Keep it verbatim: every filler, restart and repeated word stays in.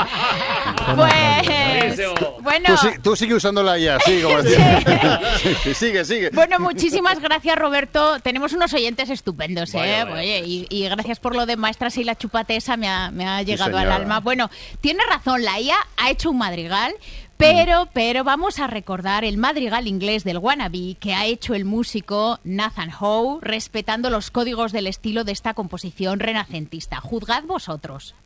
Pues, bueno... Tú, sí- tú sigue usándola ya, sí, como decía. Sí, sigue, sigue. Bueno, muchísimas gracias, Roberto. Tenemos unos oyentes estupendos, ¿eh? Vaya, vaya. Oye, y, y gracias por lo de maestras y la chupatesa, me ha, me ha llegado al señora. alma. Bueno, tiene razón, la I A ha hecho un madrigal, pero, pero vamos a recordar el madrigal inglés del Wannabe que ha hecho el músico Nathan Howe, respetando los códigos del estilo de esta composición renacentista. Juzgad vosotros.